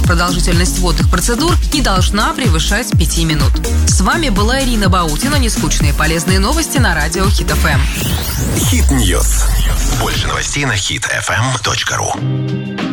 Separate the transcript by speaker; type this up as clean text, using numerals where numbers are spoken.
Speaker 1: продолжительность водных процедур не должна превышать 5 минут. С вами была Ирина Баутина. Нескучные и полезные новости на радио Хит FM.
Speaker 2: Хит Ньюс. Больше новостей на hitfm.ru.